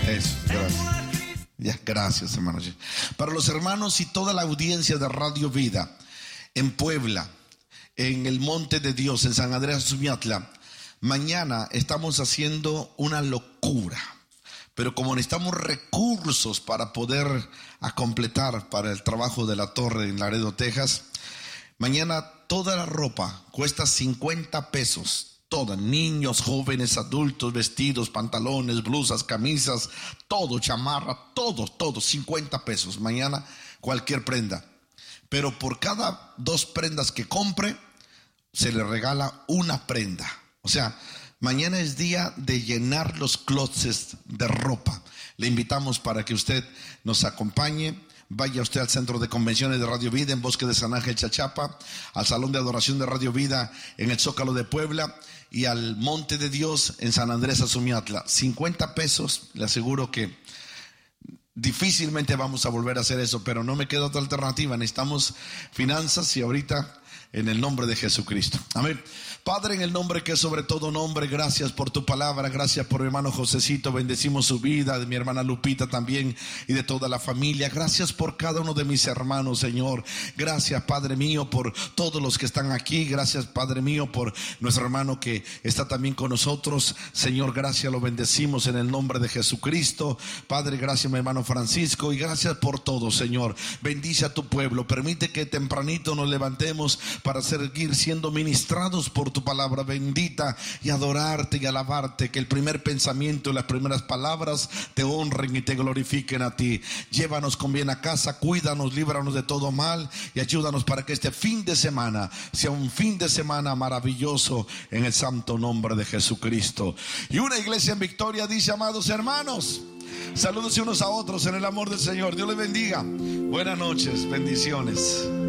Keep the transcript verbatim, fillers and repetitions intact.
Eso, gracias. Ya, gracias, hermanos. Para los hermanos y toda la audiencia de Radio Vida en Puebla, en el Monte de Dios, en San Andrés Azumiatla, mañana estamos haciendo una locura. Pero como necesitamos recursos para poder a completar para el trabajo de la torre en Laredo, Texas, mañana toda la ropa cuesta cincuenta pesos. Toda, niños, jóvenes, adultos, vestidos, pantalones, blusas, camisas, todo, chamarra, todo, todo, cincuenta pesos. Mañana cualquier prenda. Pero por cada dos prendas que compre, se le regala una prenda. O sea, mañana es día de llenar los closets de ropa. Le invitamos para que usted nos acompañe. Vaya usted al Centro de Convenciones de Radio Vida en Bosque de San Ángel, Chachapa, al Salón de Adoración de Radio Vida en el Zócalo de Puebla y al Monte de Dios en San Andrés Azumiatla. cincuenta pesos, le aseguro que difícilmente vamos a volver a hacer eso, pero no me queda otra alternativa. Necesitamos finanzas y ahorita en el nombre de Jesucristo. Amén. Padre, en el nombre que es sobre todo nombre, gracias por tu palabra, gracias por mi hermano Josecito, bendecimos su vida, de mi hermana Lupita también y de toda la familia. Gracias por cada uno de mis hermanos, Señor. Gracias, Padre mío, por todos los que están aquí. Gracias, Padre mío, por nuestro hermano que está también con nosotros. Señor, gracias, lo bendecimos en el nombre de Jesucristo. Padre, gracias, mi hermano Francisco, y gracias por todo, Señor. Bendice a tu pueblo, permite que tempranito nos levantemos para seguir siendo ministrados por tu palabra bendita y adorarte y alabarte, que el primer pensamiento y las primeras palabras te honren y te glorifiquen a ti. Llévanos con bien a casa, cuídanos, líbranos de todo mal y ayúdanos para que este fin de semana sea un fin de semana maravilloso en el santo nombre de Jesucristo. Y una iglesia en victoria dice: amados hermanos, saludos unos a otros en el amor del Señor. Dios les bendiga. Buenas noches, bendiciones.